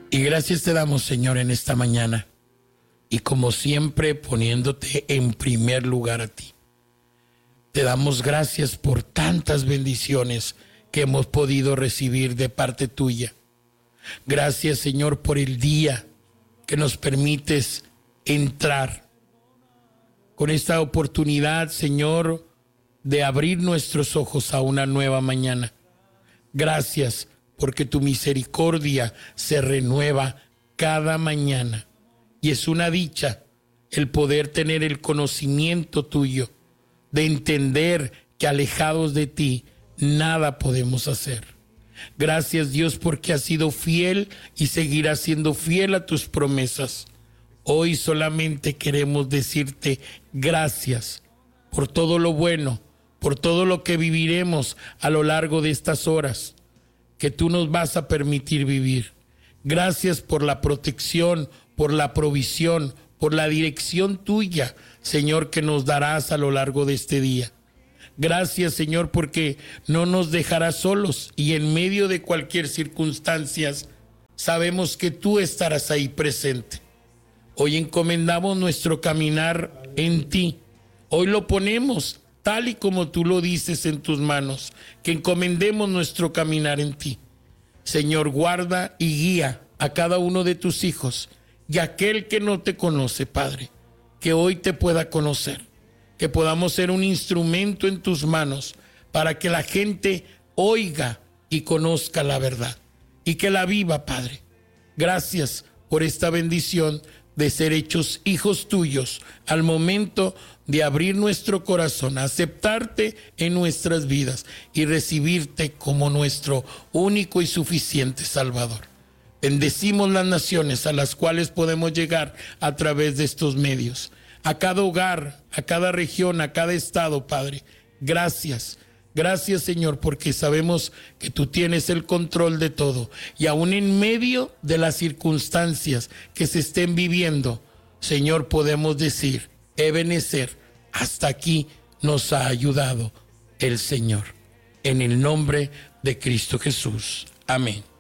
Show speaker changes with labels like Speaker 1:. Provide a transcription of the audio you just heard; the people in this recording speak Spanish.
Speaker 1: Y gracias te damos, Señor, en esta mañana. Y como siempre, poniéndote en primer lugar a ti. Te damos gracias por tantas bendiciones que hemos podido recibir de parte tuya. Gracias, Señor, por el día que nos permites entrar. Con esta oportunidad, Señor, de abrir nuestros ojos a una nueva mañana. Gracias porque tu misericordia se renueva cada mañana. Y es una dicha el poder tener el conocimiento tuyo, de entender que alejados de ti nada podemos hacer. Gracias, Dios, porque has sido fiel y seguirás siendo fiel a tus promesas. Hoy solamente queremos decirte gracias por todo lo bueno, por todo lo que viviremos a lo largo de estas horas que tú nos vas a permitir vivir. Gracias por la protección, por la provisión, por la dirección tuya, Señor, que nos darás a lo largo de este día. Gracias, Señor, porque no nos dejarás solos y en medio de cualquier circunstancia sabemos que tú estarás ahí presente. Hoy encomendamos nuestro caminar en ti. Hoy lo ponemos tal y como tú lo dices en tus manos, que encomendemos nuestro caminar en ti. Señor, guarda y guía a cada uno de tus hijos y aquel que no te conoce, Padre, que hoy te pueda conocer, que podamos ser un instrumento en tus manos para que la gente oiga y conozca la verdad y que la viva, Padre. Gracias por esta bendición de ser hechos hijos tuyos al momento de abrir nuestro corazón, aceptarte en nuestras vidas y recibirte como nuestro único y suficiente Salvador. Bendecimos las naciones a las cuales podemos llegar a través de estos medios, a cada hogar, a cada región, a cada estado, Padre. Gracias. Gracias, Señor, porque sabemos que tú tienes el control de todo. Y aún en medio de las circunstancias que se estén viviendo, Señor, podemos decir, Ebenezer, hasta aquí nos ha ayudado el Señor. En el nombre de Cristo Jesús. Amén.